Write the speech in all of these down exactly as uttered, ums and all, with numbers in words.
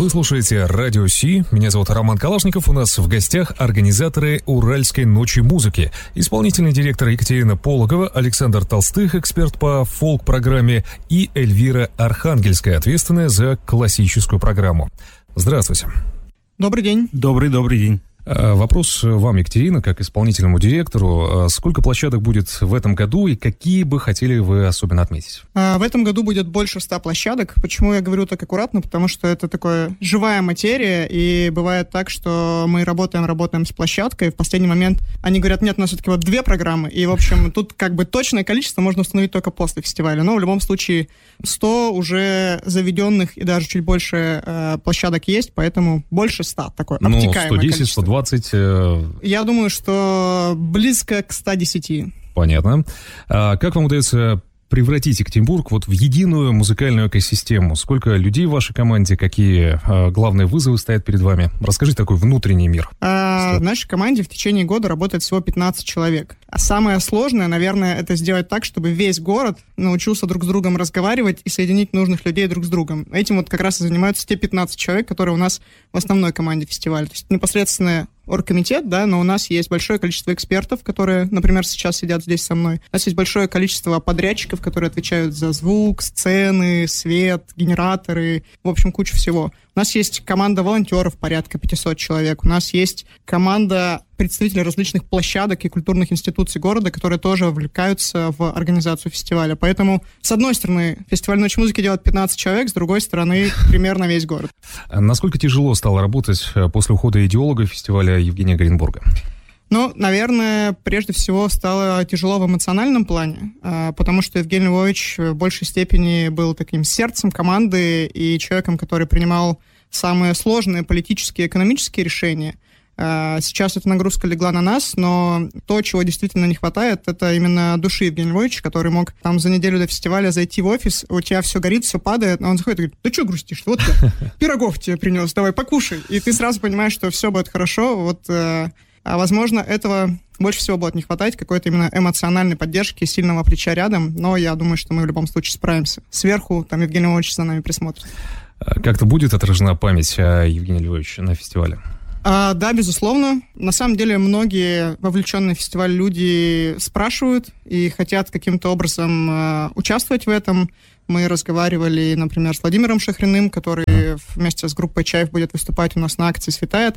Вы слушаете Радио Си. Меня зовут Роман Калашников. У нас в гостях организаторы Уральской ночи музыки. Исполнительный директор Екатерина Пологова, Александр Толстых, эксперт по фолк-программе, и Эльвира Архангельская, ответственная за классическую программу. Здравствуйте. Добрый день. Добрый-добрый день. Вопрос вам, Екатерина, как исполнительному директору. Сколько площадок будет в этом году и какие бы хотели вы особенно отметить? В этом году будет больше ста площадок. Почему я говорю так аккуратно? Потому что это такая живая материя, и бывает так, что мы работаем, работаем с площадкой, в последний момент они говорят, нет, у нас все-таки вот две программы, и, в общем, тут как бы точное количество можно установить только после фестиваля. Но в любом случае сто уже заведенных и даже чуть больше э, площадок есть, поэтому больше ста. Такое ну, обтекаемое сто десять, количество. сто двадцать. Э... Я думаю, что близко к ста десяти. Понятно. А как вам удается превратить Екатеринбург вот в единую музыкальную экосистему? Сколько людей в вашей команде? Какие а, главные вызовы стоят перед вами? Расскажите такой внутренний мир. А, в нашей команде в течение года работает всего пятнадцать человек. А самое сложное, наверное, это сделать так, чтобы весь город научился друг с другом разговаривать и соединить нужных людей друг с другом. Этим вот как раз и занимаются те пятнадцать человек, которые у нас в основной команде фестиваля. То есть непосредственно оргкомитет, да, но у нас есть большое количество экспертов, которые, например, сейчас сидят здесь со мной. У нас есть большое количество подрядчиков, которые отвечают за звук, сцены, свет, генераторы, в общем, куча всего. У нас есть команда волонтеров, порядка пятьсот человек. У нас есть команда представителей различных площадок и культурных институций города, которые тоже вовлекаются в организацию фестиваля. Поэтому, с одной стороны, фестиваль «Ночь музыки» делает пятнадцать человек, с другой стороны, примерно весь город. Насколько тяжело стало работать после ухода идеолога фестиваля Евгения Горенбурга? Ну, наверное, прежде всего стало тяжело в эмоциональном плане, потому что Евгений Львович в большей степени был таким сердцем команды и человеком, который принимал самые сложные политические и экономические решения. Сейчас эта нагрузка легла на нас, но то, чего действительно не хватает, это именно души Евгения Львовича, который мог там за неделю до фестиваля зайти в офис, у тебя все горит, все падает, а он заходит и говорит, да что грустишь, вот я пирогов тебе принес, давай покушай. И ты сразу понимаешь, что все будет хорошо, вот... А, возможно, этого больше всего будет не хватать, какой-то именно эмоциональной поддержки, сильного плеча рядом, но я думаю, что мы в любом случае справимся. Сверху там Евгений Львович за нами присмотрит. Как-то будет отражена память о Евгении Львовиче на фестивале? А, да, безусловно. На самом деле многие вовлеченные в фестиваль люди спрашивают и хотят каким-то образом а, участвовать в этом. Мы разговаривали, например, с Владимиром Шахриным, который вместе с группой «Чаев» будет выступать у нас на акции «Светает».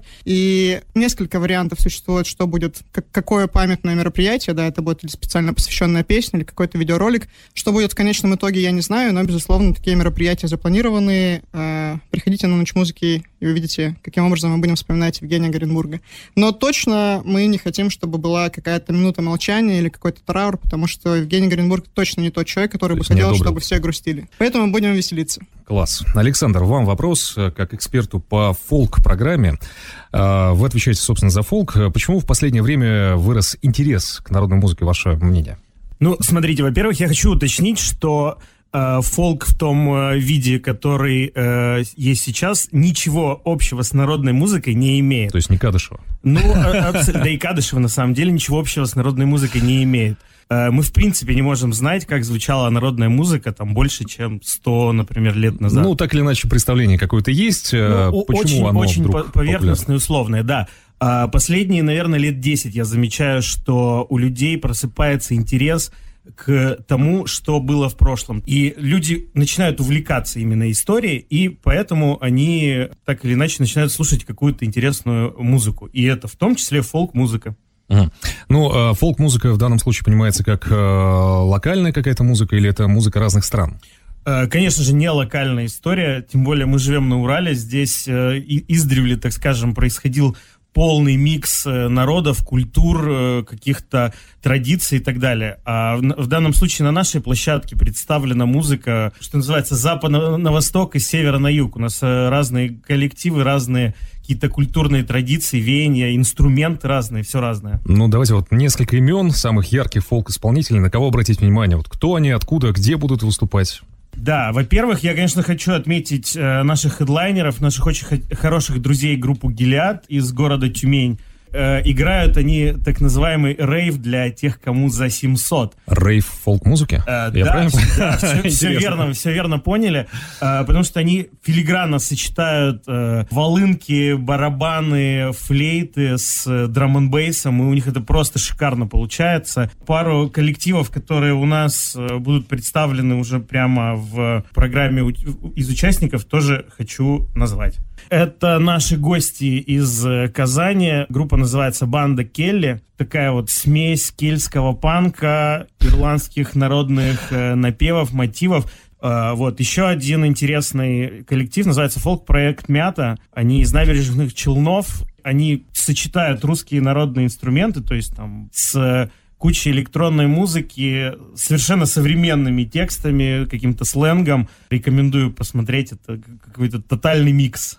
И несколько вариантов существует, что будет, как, какое памятное мероприятие, да, это будет или специально посвященная песня, или какой-то видеоролик. Что будет в конечном итоге, я не знаю, но, безусловно, такие мероприятия запланированы. Э, приходите на «Ночь музыки», и вы увидите, каким образом мы будем вспоминать Евгения Горенбурга. Но точно мы не хотим, чтобы была какая-то минута молчания или какой-то траур, потому что Евгений Горенбург точно не тот человек, который бы хотел, чтобы все грустили. Поэтому будем веселиться. Класс. Александр, вам вопрос, как эксперту по фолк-программе. Вы отвечаете, собственно, за фолк. Почему в последнее время вырос интерес к народной музыке? Ваше мнение? Ну, смотрите, во-первых, я хочу уточнить, что э, фолк в том э, виде, который э, есть сейчас, ничего общего с народной музыкой не имеет. То есть не Кадышева? Ну, да и Кадышева, на самом деле, ничего общего с народной музыкой не имеет. Мы, в принципе, не можем знать, как звучала народная музыка там больше, чем сто, например, лет назад. Ну, так или иначе, представление какое-то есть. Ну, почему очень, оно очень вдруг поверхностное, условное, да. Последние, наверное, лет десять я замечаю, что у людей просыпается интерес к тому, что было в прошлом. И люди начинают увлекаться именно историей, и поэтому они так или иначе начинают слушать какую-то интересную музыку. И это в том числе фолк-музыка. Угу. Ну, фолк-музыка в данном случае понимается как э, локальная какая-то музыка или это музыка разных стран? Конечно же, не локальная история, тем более мы живем на Урале, здесь э, издревле, так скажем, происходил полный микс народов, культур, каких-то традиций и так далее. А в, в данном случае на нашей площадке представлена музыка, что называется, с запада на восток и с севера на юг. У нас разные коллективы, разные какие-то культурные традиции, веяния, инструменты разные, все разное. Ну, давайте вот несколько имен самых ярких фолк-исполнителей. На кого обратить внимание? Вот кто они, откуда, где будут выступать? Да, во-первых, я, конечно, хочу отметить э, наших хедлайнеров, наших очень х- хороших друзей, группу «Гилиад» из города Тюмень. Э, играют они так называемый рейв для тех, кому за семьсот. Рейв фолк-музыки? Э, Я да, правильно понял? Да, все, все верно, все верно поняли. Э, потому что они филигранно сочетают э, волынки, барабаны, флейты с э, драм-н-бейсом, и у них это просто шикарно получается. Пару коллективов, которые у нас э, будут представлены уже прямо в программе у, из участников, тоже хочу назвать. Это наши гости из Казани. Группа называется «Банда Келли». Такая вот смесь кельтского панка, ирландских народных э, напевов, мотивов. Э, вот еще один интересный коллектив называется «Фолк-проект Мята». Они из Набережных Челнов. Они сочетают русские народные инструменты, то есть там с кучей электронной музыки, совершенно современными текстами, каким-то сленгом. Рекомендую посмотреть. Это какой-то тотальный микс.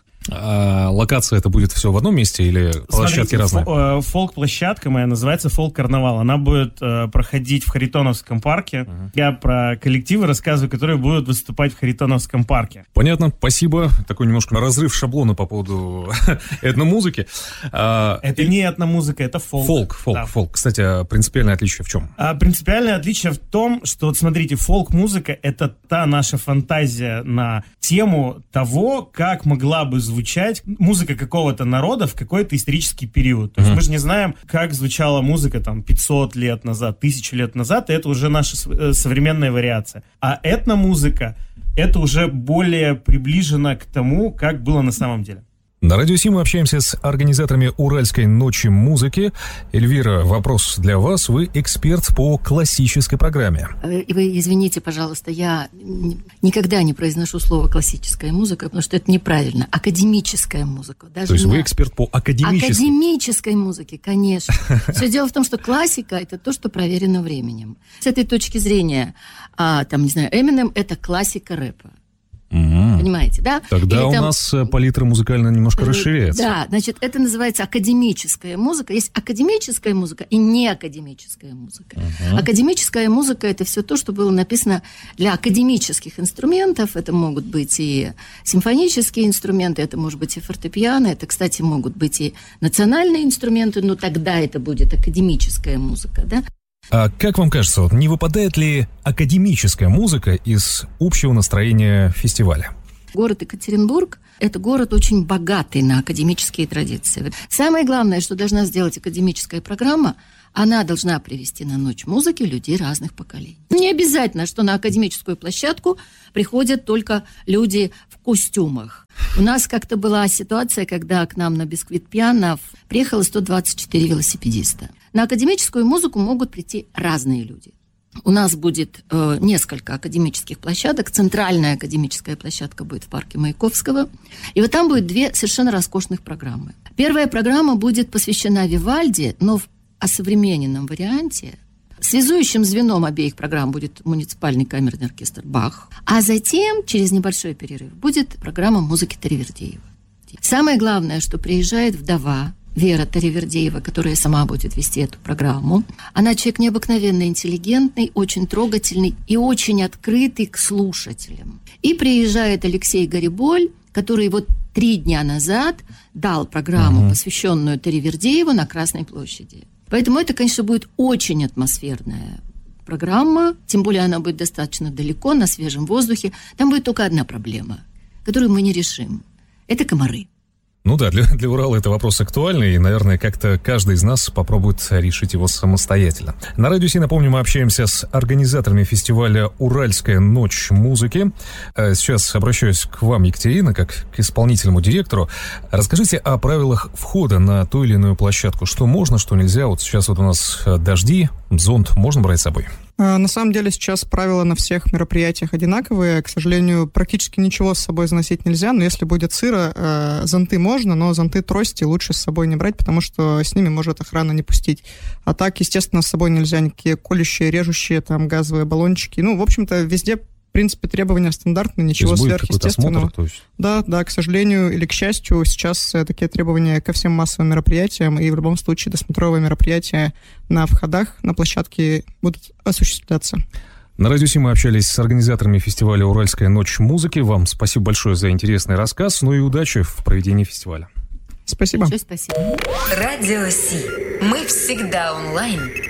А локация это будет все в одном месте или площадки Смотрите, разные? Фо- э, фолк-площадка моя называется «Фолк-карнавал». Она будет э, проходить в Харитоновском парке. Uh-huh. Я про коллективы рассказываю, которые будут выступать в Харитоновском парке. Понятно, спасибо. Такой немножко разрыв шаблона по поводу этномузыки. А, это и... не этномузыка, это фолк. Фолк, фолк, да. фолк. Кстати, принципиальное отличие в чем? А, принципиальное отличие в том, что, вот смотрите, фолк-музыка — это та наша фантазия на тему того, как могла бы звучать звучать музыка какого-то народа в какой-то исторический период. То есть mm-hmm. мы же не знаем, как звучала музыка там пятьсот лет назад, тысячу лет назад, и это уже наша современная вариация. А этномузыка — это уже более приближено к тому, как было на самом деле. На Радио Си мы общаемся с организаторами Уральской ночи музыки. Эльвира, вопрос для вас. Вы эксперт по классической программе. Вы извините, пожалуйста, я никогда не произношу слово «классическая музыка», потому что это неправильно. Академическая музыка. Даже То есть на... вы эксперт по академической? Академической музыке, конечно. Все дело в том, что классика – это то, что проверено временем. С этой точки зрения, а, там, не знаю, Эминем – это классика рэпа. Угу. Понимаете, да? Тогда Или у там... нас палитра музыкально немножко расширяется. Да, значит, это называется академическая музыка. Есть академическая музыка и неакадемическая музыка. Uh-huh. Академическая музыка – это все то, что было написано для академических инструментов. Это могут быть и симфонические инструменты, это может быть и фортепиано, это, кстати, могут быть и национальные инструменты, но тогда это будет академическая музыка, да? А как вам кажется, вот не выпадает ли академическая музыка из общего настроения фестиваля? Город Екатеринбург – это город очень богатый на академические традиции. Самое главное, что должна сделать академическая программа, она должна привести на ночь музыки людей разных поколений. Не обязательно, что на академическую площадку приходят только люди в костюмах. У нас как-то была ситуация, когда к нам на Бисквит Пиано приехало сто двадцать четыре велосипедиста. На академическую музыку могут прийти разные люди. У нас будет э, несколько академических площадок. Центральная академическая площадка будет в парке Маяковского. И вот там будет две совершенно роскошных программы. Первая программа будет посвящена Вивальди, но в осовремененном варианте. Связующим звеном обеих программ будет муниципальный камерный оркестр «Бах». А затем, через небольшой перерыв, будет программа музыки Таривердиева. Самое главное, что приезжает вдова Вера Таривердиева, которая сама будет вести эту программу. Она человек необыкновенно интеллигентный, очень трогательный и очень открытый к слушателям. И приезжает Алексей Гариболь, который вот три дня назад дал программу, uh-huh. посвященную Таривердиеву на Красной площади. Поэтому это, конечно, будет очень атмосферная программа, тем более она будет достаточно далеко, на свежем воздухе. Там будет только одна проблема, которую мы не решим. Это комары. Ну да, для, для Урала это вопрос актуальный, и, наверное, как-то каждый из нас попробует решить его самостоятельно. На Радио Си, напомню, мы общаемся с организаторами фестиваля «Уральская ночь музыки». Сейчас обращаюсь к вам, Екатерина, как к исполнительному директору. Расскажите о правилах входа на ту или иную площадку. Что можно, что нельзя? Вот сейчас вот у нас дожди, зонт можно брать с собой? На самом деле сейчас правила на всех мероприятиях одинаковые. К сожалению, практически ничего с собой заносить нельзя, но если будет сыро, э, зонты можно, но зонты-трости лучше с собой не брать, потому что с ними может охрана не пустить. А так, естественно, с собой нельзя никакие колющие, режущие, там, газовые баллончики. Ну, в общем-то, везде, в принципе, требования стандартные, ничего сверхъестественного. Осмотр, то есть... Да, да, к сожалению или к счастью, сейчас такие требования ко всем массовым мероприятиям, и в любом случае досмотровые мероприятия на входах, на площадке будут осуществляться. На Радио Си мы общались с организаторами фестиваля «Уральская ночь музыки». Вам спасибо большое за интересный рассказ, ну и удачи в проведении фестиваля. Спасибо. Большое спасибо. Радио Си. Мы всегда онлайн.